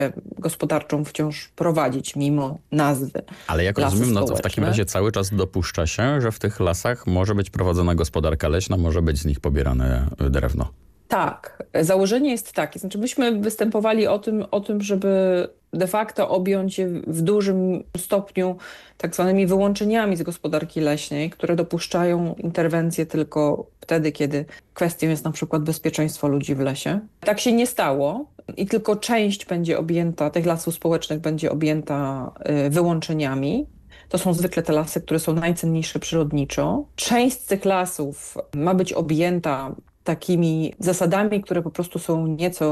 gospodarczą wciąż prowadzić mimo nazwy Ale jak lasy rozumiem, no to w społeczne. takim razie cały czas dopuszcza się, że w tych lasach może być prowadzona gospodarka leśna, może być z nich pobierane drewno. Tak, założenie jest takie. Znaczy myśmy występowali o tym, żeby de facto objąć je w dużym stopniu tak zwanymi wyłączeniami z gospodarki leśnej, które dopuszczają interwencję tylko wtedy, kiedy kwestią jest na przykład bezpieczeństwo ludzi w lesie. Tak się nie stało i tylko część będzie objęta, tych lasów społecznych będzie objęta wyłączeniami. To są zwykle te lasy, które są najcenniejsze przyrodniczo. Część z tych lasów ma być objęta takimi zasadami, które po prostu są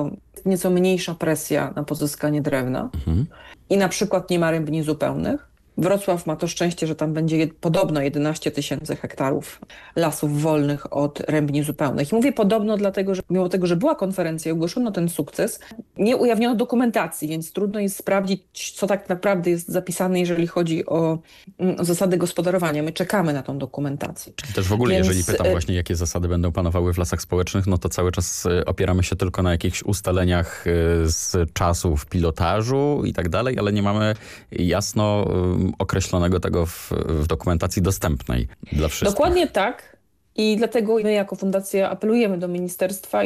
nieco mniejsza presja na pozyskanie drewna. I na przykład nie ma rębni zupełnych. Wrocław ma to szczęście, że tam będzie podobno 11 000 hektarów lasów wolnych od rębni zupełnych. I mówię podobno dlatego, że mimo tego, że była konferencja i ogłoszono ten sukces, nie ujawniono dokumentacji, więc trudno jest sprawdzić, co tak naprawdę jest zapisane, jeżeli chodzi o zasady gospodarowania. My czekamy na tą dokumentację. Czyli też w ogóle, Więc, jeżeli pytam właśnie, jakie zasady będą panowały w lasach społecznych, no to cały czas opieramy się tylko na jakichś ustaleniach z czasów pilotażu i tak dalej, ale nie mamy jasno określonego tego w dokumentacji dostępnej dla wszystkich. Dokładnie tak. I dlatego my jako fundacja apelujemy do ministerstwa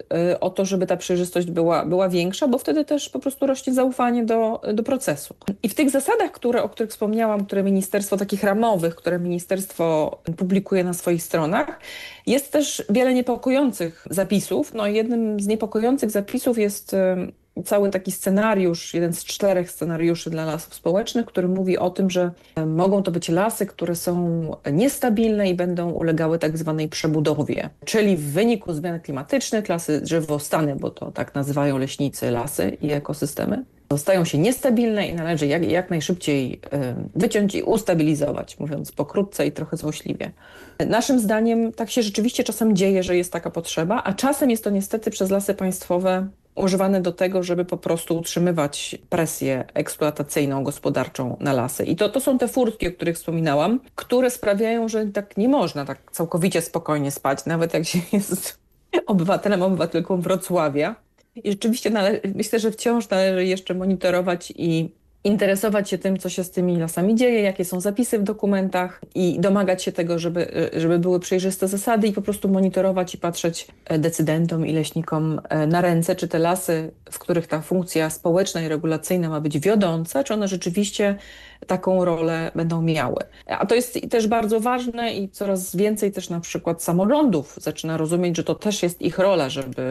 o to, żeby ta przejrzystość była większa, bo wtedy też po prostu rośnie zaufanie do procesu. I w tych zasadach, o których wspomniałam, które ministerstwo, takich ramowych, które ministerstwo publikuje na swoich stronach, jest też wiele niepokojących zapisów. No, jednym z niepokojących zapisów jest cały taki scenariusz, jeden z 4 scenariuszy dla lasów społecznych, który mówi o tym, że mogą to być lasy, które są niestabilne i będą ulegały tak zwanej przebudowie. Czyli w wyniku zmian klimatycznych lasy drzewostany, bo to tak nazywają leśnicy lasy i ekosystemy, stają się niestabilne i należy jak najszybciej wyciąć i ustabilizować, mówiąc pokrótce i trochę złośliwie. Naszym zdaniem tak się rzeczywiście czasem dzieje, że jest taka potrzeba, a czasem jest to niestety przez lasy państwowe używane do tego, żeby po prostu utrzymywać presję eksploatacyjną, gospodarczą na lasy. I to są te furtki, o których wspominałam, które sprawiają, że tak nie można tak całkowicie spokojnie spać, nawet jak się jest obywatelką Wrocławia. I rzeczywiście myślę, że wciąż należy jeszcze monitorować i interesować się tym, co się z tymi lasami dzieje, jakie są zapisy w dokumentach i domagać się tego, żeby były przejrzyste zasady i po prostu monitorować i patrzeć decydentom i leśnikom na ręce, czy te lasy, w których ta funkcja społeczna i regulacyjna ma być wiodąca, czy one rzeczywiście taką rolę będą miały. A to jest też bardzo ważne i coraz więcej też na przykład samorządów zaczyna rozumieć, że to też jest ich rola,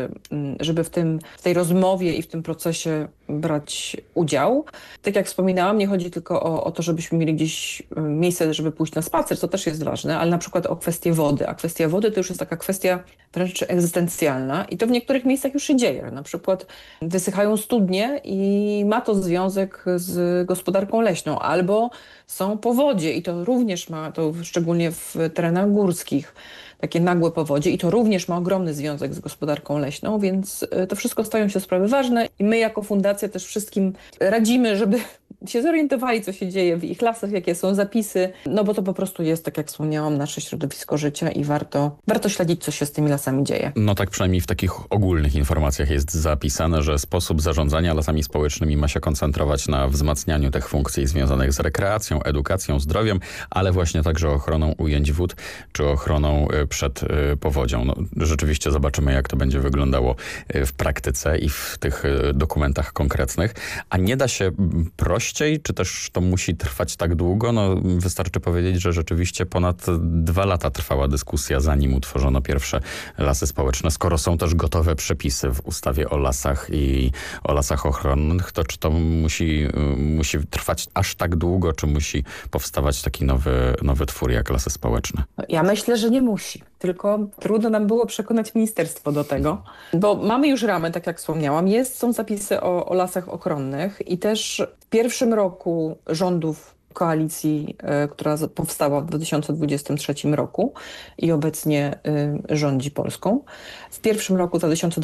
żeby w tej rozmowie i w tym procesie brać udział. Tak jak wspominałam, nie chodzi tylko o to, żebyśmy mieli gdzieś miejsce, żeby pójść na spacer, co też jest ważne, ale na przykład o kwestię wody. A kwestia wody to już jest taka kwestia wręcz egzystencjalna i to w niektórych miejscach już się dzieje. Na przykład wysychają studnie i ma to związek z gospodarką leśną, albo są powodzie i to również ma, to szczególnie w terenach górskich, takie nagłe powodzie i to również ma ogromny związek z gospodarką leśną, więc to wszystko stają się sprawy ważne i my jako fundacja też wszystkim radzimy, żeby się zorientowali, co się dzieje w ich lasach, jakie są zapisy, no bo to po prostu jest, tak jak wspomniałam, nasze środowisko życia i warto śledzić, co się z tymi lasami dzieje. No tak przynajmniej w takich ogólnych informacjach jest zapisane, że sposób zarządzania lasami społecznymi ma się koncentrować na wzmacnianiu tych funkcji związanych z rekreacją, edukacją, zdrowiem, ale właśnie także ochroną ujęć wód, czy ochroną przed powodzią. No, rzeczywiście zobaczymy, jak to będzie wyglądało w praktyce i w tych dokumentach konkretnych. A nie da się prościej, czy też to musi trwać tak długo? No, wystarczy powiedzieć, że rzeczywiście ponad 2 lata trwała dyskusja, zanim utworzono pierwsze lasy społeczne. Skoro są też gotowe przepisy w ustawie o lasach i o lasach ochronnych, to czy to musi trwać aż tak długo, czy musi powstawać taki nowy twór jak lasy społeczne? Ja myślę, że nie musi. Tylko trudno nam było przekonać ministerstwo do tego, bo mamy już ramę, tak jak wspomniałam, są zapisy o lasach ochronnych i też w pierwszym roku rządów koalicji, która powstała w 2023 roku i obecnie rządzi Polską. W pierwszym roku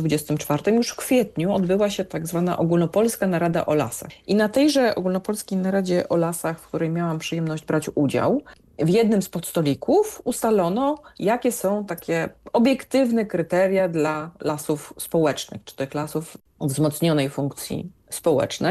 2024, już w kwietniu, odbyła się tak zwana Ogólnopolska Narada o Lasach. I na tejże Ogólnopolskiej Naradzie o Lasach, w której miałam przyjemność brać udział, w jednym z podstolików ustalono, jakie są takie obiektywne kryteria dla lasów społecznych, czy tych lasów o wzmocnionej funkcji społeczne.